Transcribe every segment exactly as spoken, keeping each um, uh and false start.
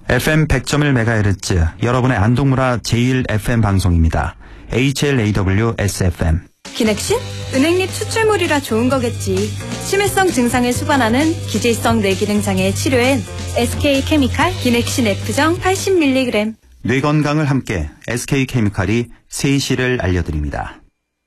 에프엠 백 점 일 메가헤르츠 여러분의 안동문화 제일 에프엠 방송입니다. 에이치엘에이더블유-에스에프엠. 기넥신? 은행잎 추출물이라 좋은 거겠지. 치매성 증상을 수반하는 기질성 뇌기능 장애 치료엔 에스케이케미칼 기넥신 F정 팔십 밀리그램. 뇌 건강을 함께 에스케이케미칼이 세이시를 알려드립니다.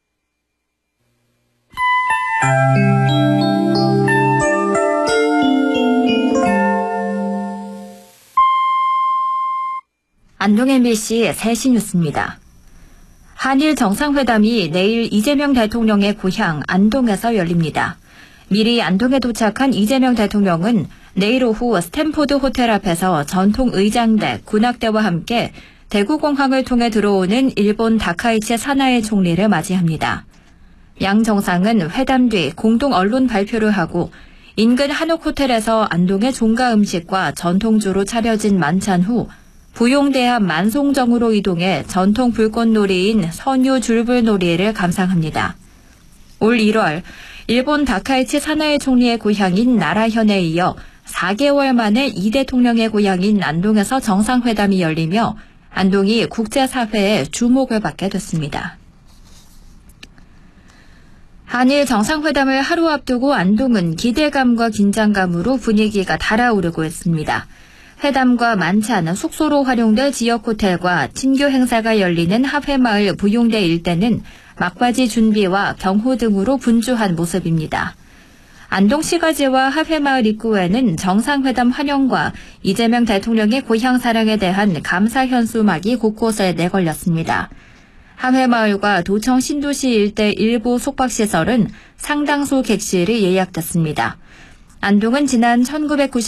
안동 엠비씨 세 시 뉴스입니다. 한일 정상회담이 내일 이재명 대통령의 고향 안동에서 열립니다. 미리 안동에 도착한 이재명 대통령은 내일 오후 스탠포드 호텔 앞에서 전통 의장대, 군악대와 함께 대구공항을 통해 들어오는 일본 다카이치 사나이 총리를 맞이합니다. 양 정상은 회담 뒤 공동 언론 발표를 하고 인근 한옥호텔에서 안동의 종가 음식과 전통주로 차려진 만찬 후 부용대합 만송정으로 이동해 전통 불꽃놀이인 선유 줄불놀이를 감상합니다. 올 일월 일본 다카이치 사나이 총리의 고향인 나라현에 이어 사 개월 만에 이 대통령의 고향인 안동에서 정상회담이 열리며 안동이 국제사회의 주목을 받게 됐습니다. 한일 정상회담을 하루 앞두고 안동은 기대감과 긴장감으로 분위기가 달아오르고 있습니다. 회담과 만찬, 숙소로 활용될 지역 호텔과 친교 행사가 열리는 하회마을 부용대 일대는 막바지 준비와 경호 등으로 분주한 모습입니다. 안동 시가지와 하회마을 입구에는 정상회담 환영과 이재명 대통령의 고향 사랑에 대한 감사 현수막이 곳곳에 내걸렸습니다. 하회마을과 도청 신도시 일대 일부 숙박시설은 상당수 객실이 예약됐습니다. 안동은 지난 천구백구십